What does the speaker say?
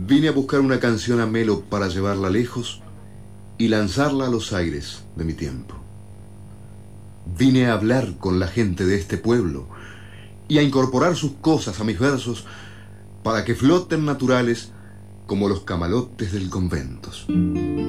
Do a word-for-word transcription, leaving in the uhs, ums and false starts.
Vine a buscar una canción a Melo para llevarla lejos y lanzarla a los aires de mi tiempo. Vine a hablar con la gente de este pueblo y a incorporar sus cosas a mis versos para que floten naturales como los camalotes del conventos.